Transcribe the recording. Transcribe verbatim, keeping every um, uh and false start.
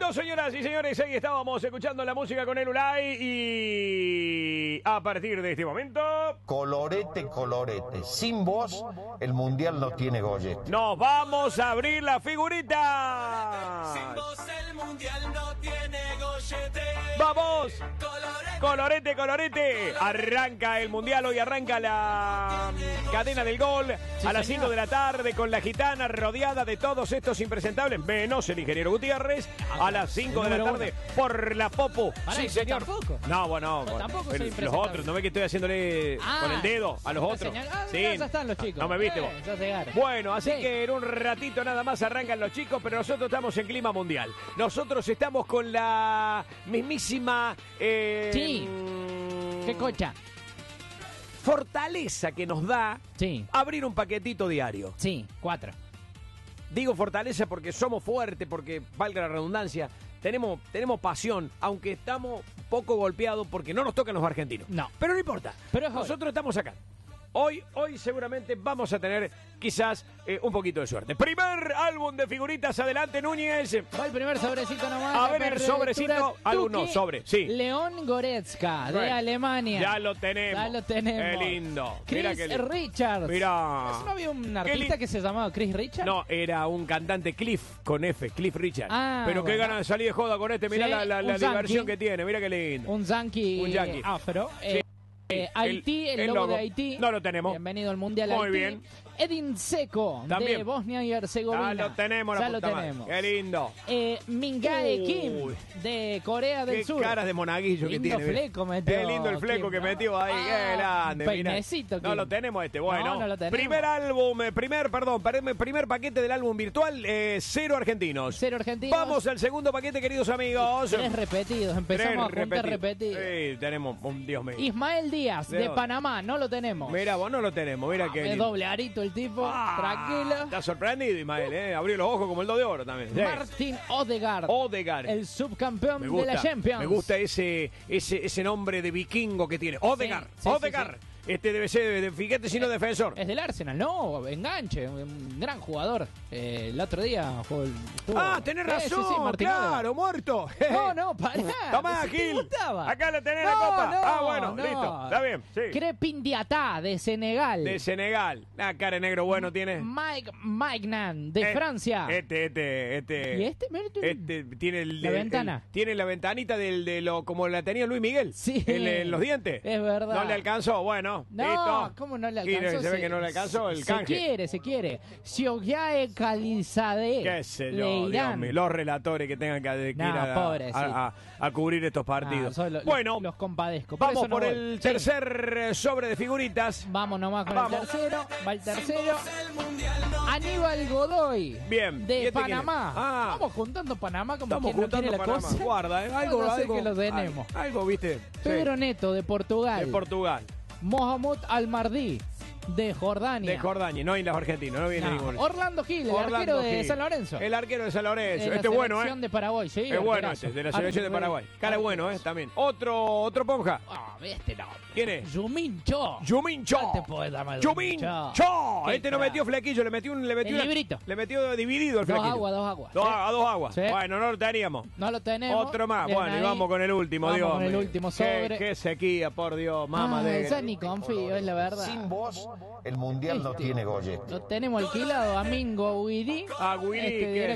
Bueno, señoras y señores, ahí estábamos escuchando la música con el Ulay y a partir de este momento... Colorete, colorete. Sin vos, el mundial no tiene gollete. ¡Nos vamos a abrir la figurita! Sin vos el mundial no tiene gollete. ¡Vamos! Colorete. Colorete, colorete. Arranca el mundial, hoy arranca la cadena del gol Sí, a las señor. cinco de la tarde con la gitana rodeada de todos estos impresentables, menos el ingeniero Gutiérrez, a las cinco de la número tarde por la Popo. Pará, Sí, yo señor. tampoco. No, bueno, Yo bueno, tampoco soy pero los impresentable. otros, ¿no ve que estoy haciéndole Ah, con el dedo a los la otros? señal. Ah, Sí. mirá, ya están los chicos. No me viste Eh, vos. ya llegaron. Bueno, así Sí. que en un ratito nada más arrancan los chicos, pero nosotros estamos en clima mundial. Nosotros estamos con la mismísima... eh, Sí. mm, ¿Qué cocha? fortaleza que nos da Sí, abrir un paquetito diario. sí, cuatro. Digo fortaleza porque somos fuertes, porque valga la redundancia, tenemos, tenemos pasión, aunque estamos poco golpeados porque no nos tocan los argentinos. No. Pero no importa. Pero es hoy. Nosotros estamos acá. Hoy, hoy seguramente vamos a tener quizás eh, un poquito de suerte. Primer álbum de figuritas, adelante Núñez. Va el primer sobrecito nomás. A la ver el apertura sobrecito. Álbum no, Tuki sobre, sí. León Goretzka, de Bueno, Alemania. Ya lo tenemos. Ya lo tenemos. Qué lindo. Chris Mira qué lindo. Richards. Mirá. ¿No había un Qué artista li- que se llamaba Chris Richards? No, era un cantante Cliff, con F, Cliff Richard. Ah, Pero qué bueno. ganas de salir de joda con este. Mirá Sí, la, la- la un diversión yankee. que tiene. Mira qué lindo. Un yankee, Un yankee. afro. Eh, eh, El- Haití, el, el logo, logo. de Haití. No lo tenemos. Bienvenido al Mundial Muy Haití. bien. Edin Seco, de También. Bosnia y Herzegovina. Ya lo tenemos, la Ya lo puta madre. tenemos. Qué lindo. Eh, Mingae Uy. Kim, de Corea del Qué Sur. caras de monaguillo que Lindo tiene. fleco metió Qué lindo el fleco Kim, que ¿no? metió ahí. Ah, Qué grande. un mirá. peinecito, No Kim. lo tenemos este. Bueno. No, no lo tenemos. Primer álbum, eh, primer, perdón, primer, primer paquete del álbum virtual, eh, cero argentinos. Cero argentinos. Vamos al segundo paquete, queridos amigos. Tres repetidos. Empezamos Tres a juntar repetidos. repetidos. Sí, tenemos, un Dios mío. Ismael Díaz, ¿De de dónde? Panamá. No lo tenemos. Mira, vos no lo tenemos, mira qué Es lindo. doble arito el tipo. Ah, Tranquilo. Está sorprendido, Ismael, ¿eh? Abrió los ojos como el do de oro también. Sí. Martin Odegaard. Odegaard. El subcampeón Me de gusta, la Champions. me gusta ese, ese, ese nombre de vikingo que tiene. Odegaard, Sí, sí, Odegaard. sí, Este debe ser, de, fíjate si no defensor. Es del Arsenal, no, enganche, un gran jugador. Eh, el otro día jugó el- estuvo- Ah, tenés Sí, razón, sí, sí, Martin Odegaard. claro, muerto. No, no, pará. Tomá, ¿Sí te Gil. gustaba? Acá le tenés No, la copa. no, ah, bueno, no. listo. Está bien, sí. Crepin Diatá, de Senegal. De Senegal. La cara de negro bueno tiene. Mike Magnan, de Eh, Francia. Este, este, este. ¿Y este? Mira, este- Este tiene el, La el- ventana. el- tiene la ventanita del de lo como la tenía Luis Miguel. Sí. El, en los dientes. Es verdad. No le alcanzó. Bueno, No, listo. ¿cómo no le Y alcanzó? se ve que no le alcanzó el se canje. quiere, se quiere. Siogiae Calizade. Qué sé de yo, Dios Irán. mío, los relatores que tengan que, que No, ir a, pobrecito. a- a- a cubrir estos Ah, partidos. soy lo- bueno, los compadezco. vamos eso no por voy. el Sí. tercer eh, sobre de figuritas. Vamos nomás con Vamos. el tercero. Va el tercero. Aníbal Godoy. Bien. ¿Y De este quién es? Panamá. Ah. Estamos juntando Panamá como Estamos quien no juntando quiere la Panamá. cosa. Guarda, eh, algo, Yo sé algo, que lo tenemos. Algo, algo, viste. Sí. Pedro Neto, de Portugal. De Portugal. Mohamed Al-Mardi, de Jordania. De Jordania, no hay los argentinos, no viene No, ninguno. Orlando Gil, el Orlando arquero de Gil. San Lorenzo. El arquero de San Lorenzo. De la Este es bueno, ¿eh? selección de Paraguay, sí. Es bueno arquerazo. este, de la selección de Arquero- Paraguay. Cara es bueno, ¿eh? También. Otro, otro ponja. Ah, este no. ¿Quién es? Yumin Cho. Yumin Cho. No te podés llamar Yumin Yumin Cho. Cho. Qué Este no crack. metió flequillo, le metió un, le metió El una- librito. le metió dividido el Dos flequillo. aguas, dos aguas. Dos Sí. a dos aguas. Sí. Bueno, no lo teníamos. No lo tenemos. Otro más. Bien Bueno, y ahí. vamos con el último, Vamos Dios con el mío. último Qué- sobre. Qué, sequía, por Dios, mamá Ah, de... ya ni confío, es la verdad. Sin vos, el mundial no Este. tiene gollete. Lo tenemos alquilado a Mingo Guiri. Ah, Guiri, Este ¿qué?